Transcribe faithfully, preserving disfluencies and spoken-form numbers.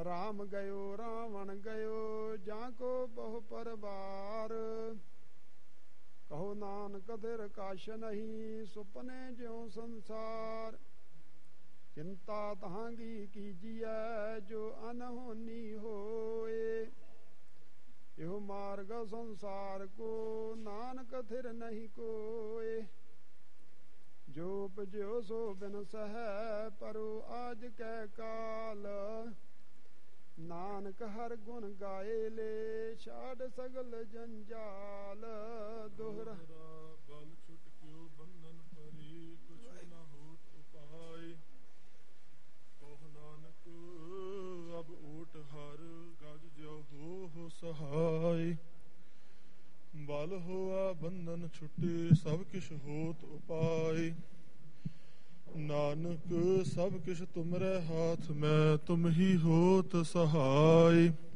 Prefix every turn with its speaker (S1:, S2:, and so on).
S1: ਰਾਮ ਗਇਓ ਰਾਵਣ ਗਇਓ ਜਾਂ ਕੋ ਬਹੁ ਪਰਵਾਰ। ਕਹੋ ਨਾਨਕ ਧਿਰ ਕਛ ਨਹੀਂ ਸੁਪਨੇ ਜਿਉ ਸੰਸਾਰ। ਚਿੰਤਾ ਤਹਾਂਗੀ ਕੀਜੀਐ ਜੋ ਅਨਹੋਨੀ ਹੋਏ। ਇਹੋ ਮਾਰਗ ਸੰਸਾਰ ਕੋ ਨਾਨਕ ਥਿਰ ਨਹੀਂ ਕੋਏ। ਜੋ ਉਪਜਿਓ ਸੋ ਬਿਨ ਸਹੈ ਪਰੋ ਆਜ ਕੈ ਕਾਲ। ਨਾਨਕ ਹਰ ਗੁਣ ਗਾਏ ਲੈ ਛਾੜ ਸਗਲ ਜੰਜਾਲ। ਦੋਹਰਾ
S2: ਬਲ ਛੁਟਕਿਓ ਬੰਧਨ ਪਰੀ ਕੁਛ ਨ ਹੋਤ ਉਪਾਇ। ਕਹ ਨਾਨਕ ਅਬ ਓਟ ਹਰ ਗਜ ਜਿਉ ਹੋ ਹੋ ਸਹਾਈ। ਬਲ ਹੋਆ ਬੰਧਨ ਛੁਟੇ ਸਭ ਕਿਛ ਹੋਤ ਉਪਾਇ। ਨਾਨਕ ਸਭ ਕਿਛ ਤੁਮਰੇ ਹਾਥ ਮੈਂ ਤੁਮ ਹੀ ਹੋਤ ਸਹਾਈ।